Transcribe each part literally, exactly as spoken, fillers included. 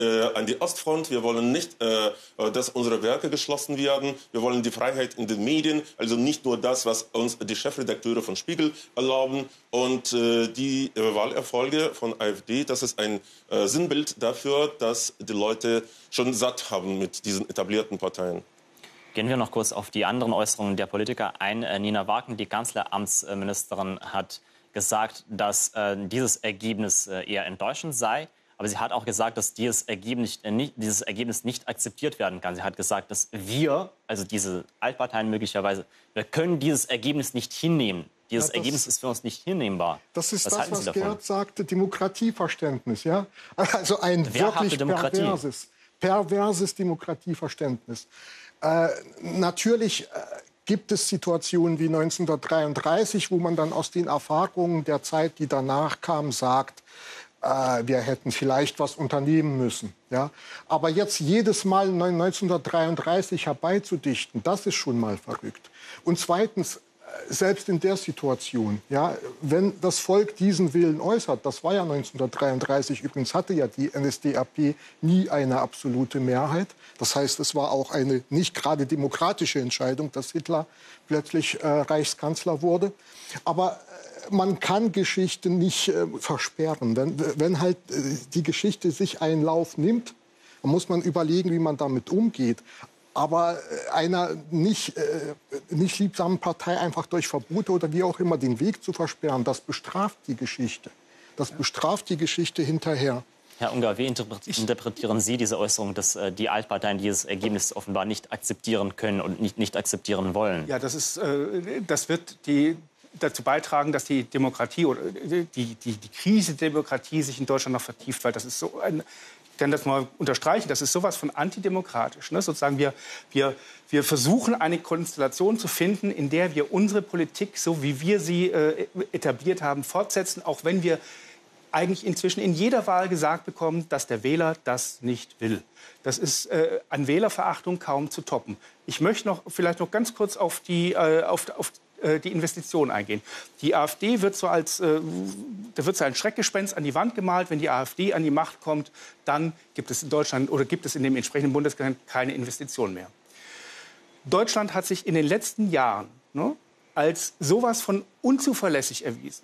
äh, an die Ostfront, wir wollen nicht, äh, dass unsere Werke geschlossen werden, wir wollen die Freiheit in den Medien, also nicht nur das, was uns die Chefredakteure von Spiegel erlauben. Und äh, die äh, Wahlerfolge von AfD, das ist ein äh, Sinnbild dafür, dass die Leute schon satt haben mit diesen etablierten Parteien. Gehen wir noch kurz auf die anderen Äußerungen der Politiker ein. Äh, Nina Wagen, die Kanzleramtsministerin, hat gesagt, dass äh, dieses Ergebnis äh, eher enttäuschend sei. Aber sie hat auch gesagt, dass dieses Ergebnis, äh, nicht, dieses Ergebnis nicht akzeptiert werden kann. Sie hat gesagt, dass wir, also diese Altparteien möglicherweise, wir können dieses Ergebnis nicht hinnehmen. Dieses ja, Ergebnis ist für uns nicht hinnehmbar. Das ist was das, was Gerd sagte, Demokratieverständnis. Ja? Also ein Wer wirklich perverses, perverses Demokratieverständnis. Äh, natürlich äh, gibt es Situationen wie neunzehnhundertdreiunddreißig, wo man dann aus den Erfahrungen der Zeit, die danach kam, sagt, äh, wir hätten vielleicht was unternehmen müssen. Ja? Aber jetzt jedes Mal neunzehnhundertdreiunddreißig herbeizudichten, das ist schon mal verrückt. Und zweitens, selbst in der Situation, ja, wenn das Volk diesen Willen äußert, das war ja neunzehnhundertdreiunddreißig, übrigens hatte ja die N S D A P nie eine absolute Mehrheit. Das heißt, es war auch eine nicht gerade demokratische Entscheidung, dass Hitler plötzlich äh, Reichskanzler wurde. Aber äh, man kann Geschichte nicht äh, versperren. Wenn, wenn halt äh, die Geschichte sich einen Lauf nimmt, dann muss man überlegen, wie man damit umgeht. Aber einer nicht, äh, nicht liebsamen Partei einfach durch Verbote oder wie auch immer den Weg zu versperren, das bestraft die Geschichte. Das bestraft die Geschichte hinterher. Herr Ungar, wie interpretieren Sie diese Äußerung, dass äh, die Altparteien dieses Ergebnis offenbar nicht akzeptieren können und nicht, nicht akzeptieren wollen? Ja, das, ist, äh, das wird die, dazu beitragen, dass die Demokratie oder die, die, die Krise der Demokratie sich in Deutschland noch vertieft, weil das ist so ein... Ich kann das mal unterstreichen, das ist sowas von antidemokratisch. Ne? Sozusagen wir, wir, wir versuchen, eine Konstellation zu finden, in der wir unsere Politik, so wie wir sie äh, etabliert haben, fortsetzen, auch wenn wir eigentlich inzwischen in jeder Wahl gesagt bekommen, dass der Wähler das nicht will. Das ist äh, an Wählerverachtung kaum zu toppen. Ich möchte noch vielleicht noch ganz kurz auf die, äh, auf, auf die Investitionen eingehen. Die AfD wird so als, äh, da wird so ein Schreckgespenst an die Wand gemalt. Wenn die AfD an die Macht kommt, dann gibt es in Deutschland oder gibt es in dem entsprechenden Bundesland keine Investitionen mehr. Deutschland hat sich in den letzten Jahren ne, als sowas von unzuverlässig erwiesen.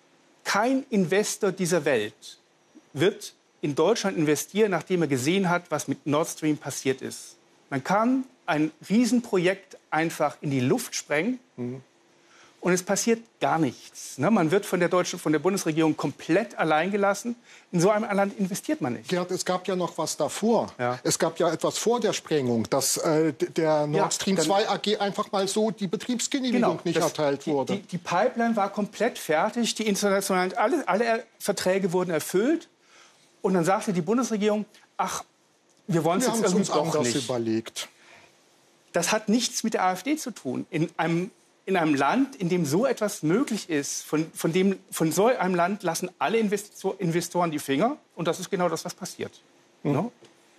Kein Investor dieser Welt wird in Deutschland investieren, nachdem er gesehen hat, was mit Nord Stream passiert ist. Man kann ein Riesenprojekt einfach in die Luft sprengen. Mhm. Und es passiert gar nichts. Ne? Man wird von der deutschen, von der Bundesregierung komplett allein gelassen. In so einem Land investiert man nicht. Gerd, es gab ja noch was davor. Ja. Es gab ja etwas vor der Sprengung, dass äh, der Nord Stream ja, zwei A G einfach mal so die Betriebsgenehmigung genau, nicht das, erteilt wurde. Die, die, die Pipeline war komplett fertig. Die internationalen, alle, alle Verträge wurden erfüllt. Und dann sagte die Bundesregierung, ach, wir wollen es jetzt irgendwie uns doch anders nicht. Überlegt. Das hat nichts mit der AfD zu tun. In einem In einem Land, in dem so etwas möglich ist, von, von, dem, von so einem Land lassen alle Investor, Investoren die Finger. Und das ist genau das, was passiert. Mhm. No?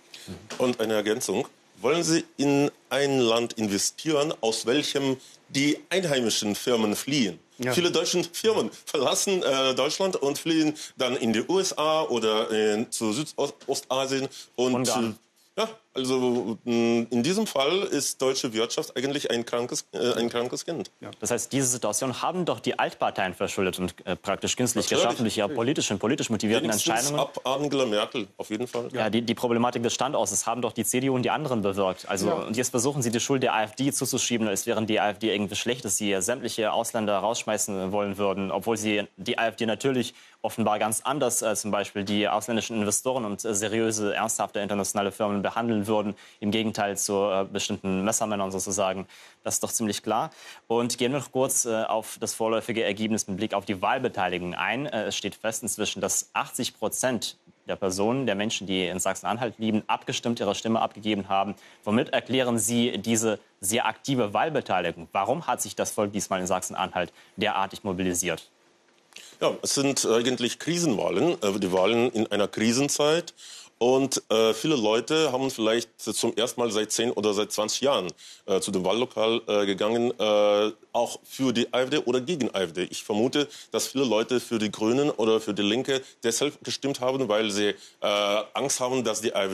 Und eine Ergänzung. Wollen Sie in ein Land investieren, aus welchem die einheimischen Firmen fliehen? Ja. Viele deutsche Firmen verlassen äh, Deutschland und fliehen dann in die U S A oder in, zu Südostasien. Und, und ja, also in diesem Fall ist deutsche Wirtschaft eigentlich ein krankes, äh, ein krankes Kind. Ja. Das heißt, diese Situation haben doch die Altparteien verschuldet und äh, praktisch künstlich Natürlich. geschaffen durch ihre politischen, politisch motivierten Wenigstens Entscheidungen. ab Angela Merkel, auf jeden Fall. Ja, die, die Problematik des Standorts haben doch die C D U und die anderen bewirkt. Also, ja. Und jetzt versuchen sie, die Schuld der AfD zuzuschieben, als wären die AfD irgendwie schlecht, dass sie sämtliche Ausländer rausschmeißen wollen würden, obwohl sie die AfD natürlich offenbar ganz anders äh, zum Beispiel die ausländischen Investoren und äh, seriöse, ernsthafte internationale Firmen behandeln würden. Im Gegenteil zu äh, bestimmten Messermännern sozusagen. Das ist doch ziemlich klar. Und gehen wir noch kurz äh, auf das vorläufige Ergebnis mit Blick auf die Wahlbeteiligung ein. Äh, es steht fest inzwischen, dass achtzig Prozent der Personen, der Menschen, die in Sachsen-Anhalt leben, abgestimmt ihre Stimme abgegeben haben. Womit erklären Sie diese sehr aktive Wahlbeteiligung? Warum hat sich das Volk diesmal in Sachsen-Anhalt derartig mobilisiert? Ja, es sind eigentlich Krisenwahlen, äh, die Wahlen in einer Krisenzeit. Und äh, viele Leute haben vielleicht zum ersten Mal seit zehn oder seit zwanzig Jahren äh, zu dem Wahllokal äh, gegangen, äh, auch für die AfD oder gegen AfD. Ich vermute, dass viele Leute für die Grünen oder für die Linke deshalb gestimmt haben, weil sie äh, Angst haben, dass die AfD